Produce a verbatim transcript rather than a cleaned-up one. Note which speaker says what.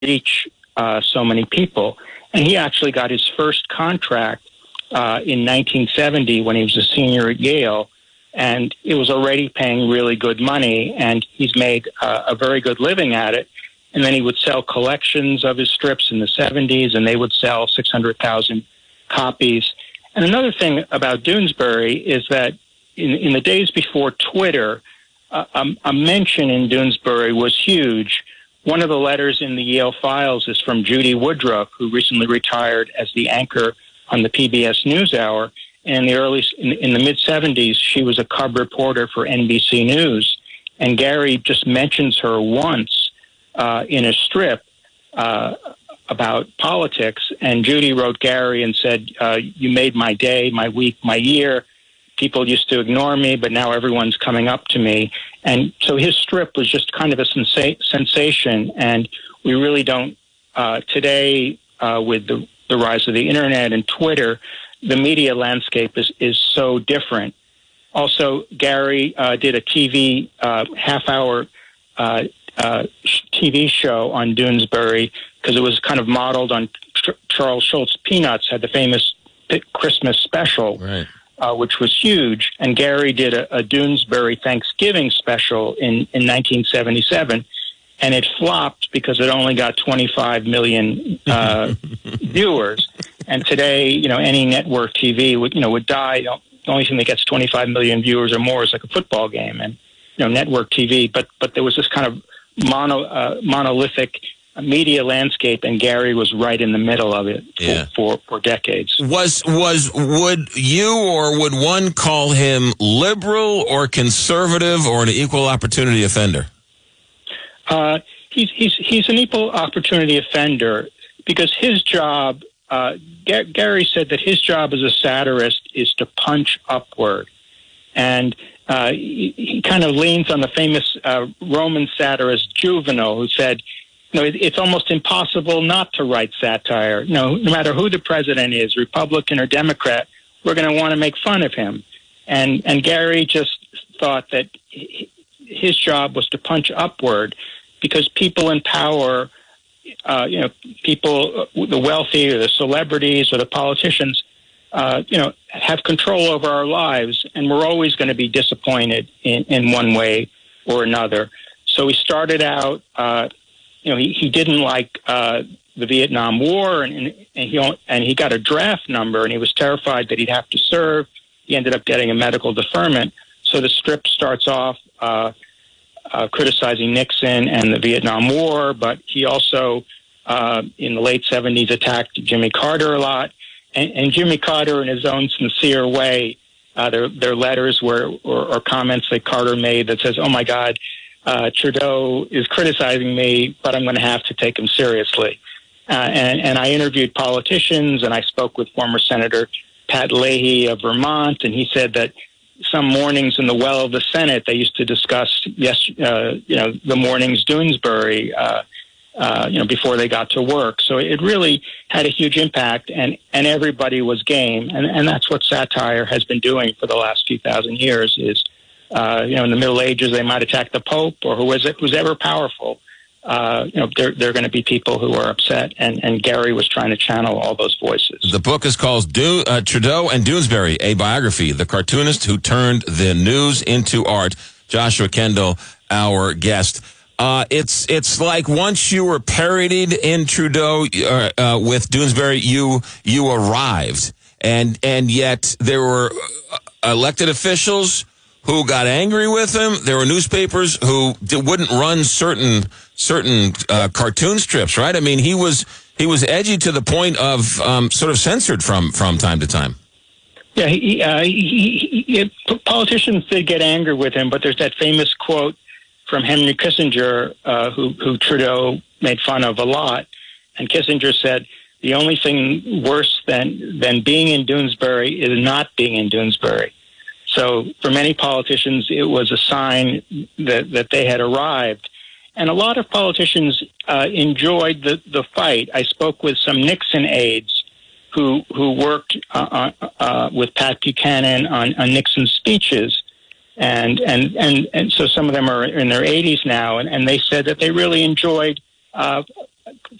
Speaker 1: reach uh, so many people. And he actually got his first contract uh, in nineteen seventy when he was a senior at Yale, and it was already paying really good money, and he's made uh, a very good living at it. And then he would sell collections of his strips in the seventies, and they would sell six hundred thousand copies. And another thing about Doonesbury is that in, in the days before Twitter, uh, a, a mention in Doonesbury was huge. One of the letters in the Yale files is from Judy Woodruff, who recently retired as the anchor on the P B S NewsHour. In the early, in, in the mid seventies, she was a cub reporter for N B C News, and Gary just mentions her once uh, in a strip uh, about politics. And Judy wrote Gary and said, uh, "You made my day, my week, my year. People used to ignore me, but now everyone's coming up to me." And so his strip was just kind of a sensa- sensation. And we really don't uh, today uh, with the, the rise of the internet and Twitter. The media landscape is, is so different. Also, Gary uh, did a T V uh, half-hour uh, uh, T V show on Doonesbury because it was kind of modeled on Ch- Charles Schulz Peanuts, had the famous Christmas special,
Speaker 2: right.
Speaker 1: uh, which was huge. And Gary did a, a Doonesbury Thanksgiving special in, in nineteen seventy-seven, and it flopped because it only got twenty-five million uh, viewers. And today, you know, any network T V would, you know, would die. The only thing that gets twenty-five million viewers or more is like a football game, and you know, network T V. But but there was this kind of mono uh, monolithic media landscape, and Gary was right in the middle of it for,
Speaker 2: yeah.
Speaker 1: for, for decades.
Speaker 2: Was was would you or would one call him liberal or conservative or an equal opportunity offender?
Speaker 1: Uh, he's he's he's an equal opportunity offender because his job. Uh, G- Gary said that his job as a satirist is to punch upward. And uh, he, he kind of leans on the famous uh, Roman satirist Juvenal, who said, you know, it, it's almost impossible not to write satire. You know, no matter who the president is, Republican or Democrat, we're going to want to make fun of him. And, and Gary just thought that he, his job was to punch upward because people in power Uh, you know, people, the wealthy or the celebrities or the politicians, uh, you know, have control over our lives, and we're always going to be disappointed in, in one way or another. So he started out, uh, you know, he, he didn't like uh, the Vietnam War, and, and he and he got a draft number, and he was terrified that he'd have to serve. He ended up getting a medical deferment. So the strip starts off Uh, Uh, criticizing Nixon and the Vietnam War, but he also, uh, in the late seventies, attacked Jimmy Carter a lot. And, and Jimmy Carter, in his own sincere way, uh, their, their letters were, or, or comments that Carter made that says, "Oh my God, uh, Trudeau is criticizing me, but I'm going to have to take him seriously." Uh, and, and I interviewed politicians, and I spoke with former Senator Pat Leahy of Vermont, and he said that some mornings in the well of the Senate, they used to discuss, yes, uh, you know, the morning's Doonesbury, uh, uh, you know, before they got to work. So it really had a huge impact, and, and everybody was game. And, and that's what satire has been doing for the last few thousand years is, uh, you know, in the Middle Ages, they might attack the Pope or who was, who's ever powerful. Uh, you know, there, there are going to be people who are upset, and, and Gary was trying to channel all those voices.
Speaker 2: The book is called Do, uh, Trudeau and Doonesbury, a biography, the cartoonist who turned the news into art. Joshua Kendall, our guest. Uh, it's it's like once you were parodied in Trudeau uh, uh, with Doonesbury, you you arrived, and and yet there were elected officials who got angry with him. There were newspapers who wouldn't run certain certain uh, cartoon strips, right? I mean, he was he was edgy to the point of um, sort of censored from from time to time.
Speaker 1: Yeah, he, uh, he, he, he, politicians did get angry with him, but there's that famous quote from Henry Kissinger, uh, who, who Trudeau made fun of a lot, and Kissinger said, "The only thing worse than than being in Doonesbury is not being in Doonesbury." So for many politicians, it was a sign that, that they had arrived. And a lot of politicians uh, enjoyed the, the fight. I spoke with some Nixon aides who who worked uh, uh, with Pat Buchanan on, on Nixon's speeches. And, and, and, and so some of them are in their eighties now, and, and they said that they really enjoyed uh,